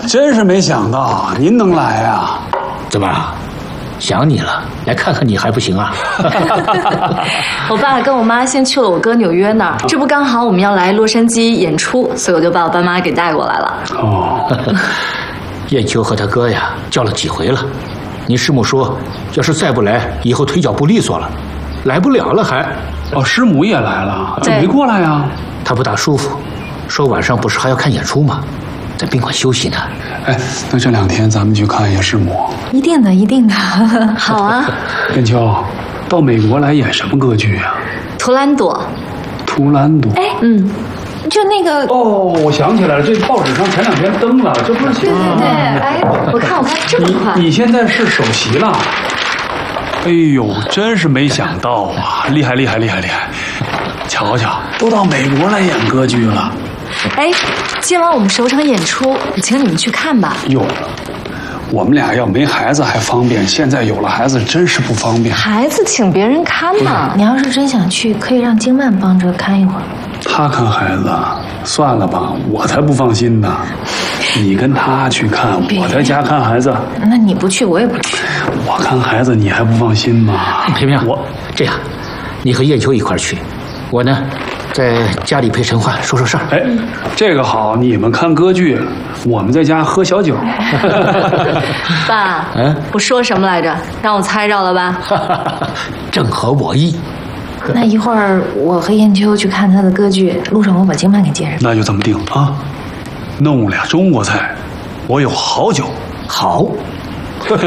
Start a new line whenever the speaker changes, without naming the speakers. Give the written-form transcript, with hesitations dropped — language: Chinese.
真是没想到您能来啊！
怎么，想你了？来看看你还不行啊？
我爸跟我妈先去了我哥纽约那儿，这不刚好我们要来洛杉矶演出，所以我就把我爸妈给带过来了。
哦，
燕秋和他哥呀叫了几回了，你师母说，要是再不来，以后腿脚不利索了，来不了了还。
哦，师母也来了，怎么没过来呀？
他不大舒服，说晚上不是还要看演出吗？在宾馆休息呢。
哎，那这2天咱们去看一下师母。
一定的，一定的。好啊。
燕秋，到美国来演什么歌剧啊？
图兰朵。
图兰朵。
哎，就那个。
哦，我想起来了，这报纸上前2天登了，这不是写的吗？
对，哎，我看这么快。
你现在是首席了。哎呦，真是没想到啊！厉害厉害厉害厉害！瞧瞧，都到美国来演歌剧了。
哎，今晚我们首场演出，我请你们去看吧。
哟，我们俩要没孩子还方便，现在有了孩子真是不方便。
孩子请别人看嘛。你要是真想去，可以让金曼帮着看一会儿。
他看孩子，算了吧，我才不放心呢。你跟他去看，我在家看孩子。
那你不去，我也不去。
我看孩子，你还不放心吗？
平平，我这样，你和燕秋一块去，我呢，在家里陪陈焕说说事儿。
哎，这个好，你们看歌剧，我们在家喝小酒。
爸，我说什么来着？让我猜着了吧？
正合我意。
那一会儿我和燕秋去看他的歌剧，路上我把金曼给接上。
那就这么定啊，弄俩中国菜，我有好酒。
好，